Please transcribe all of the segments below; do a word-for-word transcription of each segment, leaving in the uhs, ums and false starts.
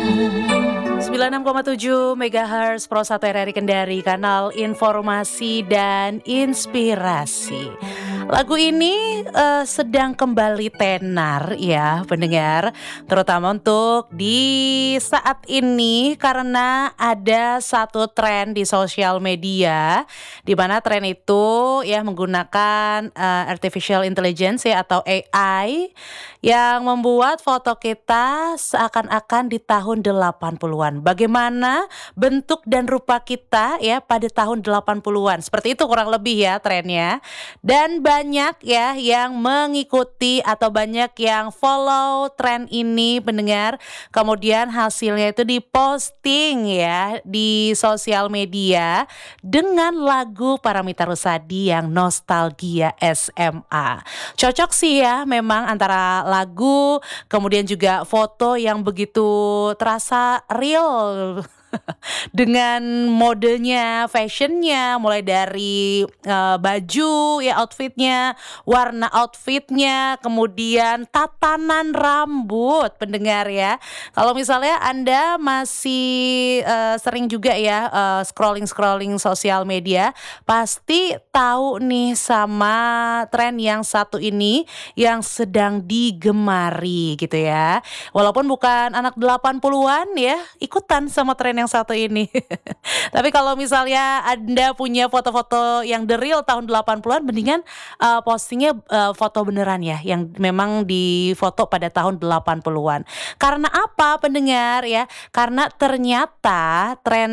sembilan puluh enam koma tujuh megahertz Pro satu R R I Kendari, kanal informasi dan inspirasi. Lagu ini uh, sedang kembali tenar ya pendengar, terutama untuk di saat ini karena ada satu tren di sosial media di mana tren itu ya menggunakan uh, artificial intelligence ya atau A I yang membuat foto kita seakan-akan di tahun delapan puluhan. Bagaimana bentuk dan rupa kita ya pada tahun delapan puluhan. Seperti itu kurang lebih ya trennya. Dan banyak ya yang mengikuti atau banyak yang follow tren ini pendengar. Kemudian hasilnya itu diposting ya di sosial media dengan lagu Paramitha Rusady yang Nostalgia S M A. Cocok sih ya memang antara lagu kemudian juga foto yang begitu terasa real dengan modenya, fashionnya, mulai dari uh, baju ya outfitnya, warna outfitnya, kemudian tatanan rambut pendengar ya. Kalau misalnya Anda masih uh, sering juga ya uh, scrolling-scrolling sosial media, pasti tahu nih sama tren yang satu ini yang sedang digemari gitu ya. Walaupun bukan anak delapan puluhan ya, ikutan sama tren yang satu ini. Tapi kalau misalnya Anda punya foto-foto yang the real tahun delapan puluhan, mendingan uh, postingnya uh, foto beneran ya, yang memang difoto pada tahun delapan puluhan. Karena apa pendengar ya? Karena ternyata tren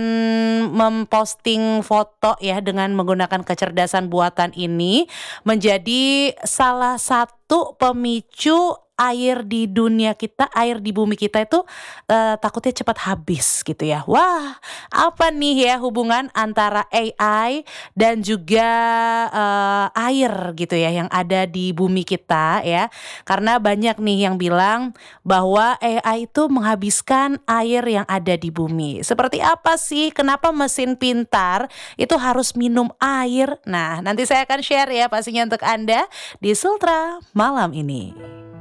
memposting foto ya dengan menggunakan kecerdasan buatan ini menjadi salah satu pemicu air di dunia kita, air di bumi kita itu uh, takutnya cepat habis gitu ya. Wah, apa nih ya hubungan antara A I dan juga uh, air gitu ya yang ada di bumi kita ya. Karena banyak nih yang bilang bahwa A I itu menghabiskan air yang ada di bumi. Seperti apa sih? Kenapa mesin pintar itu harus minum air? Nah, nanti saya akan share ya pastinya untuk Anda di Sultra malam ini.